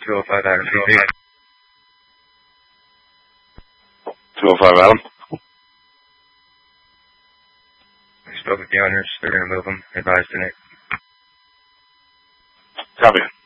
205 Adam TV. 205 Adam. I spoke with the owners. They're going to move them. Advised tonight. Copy.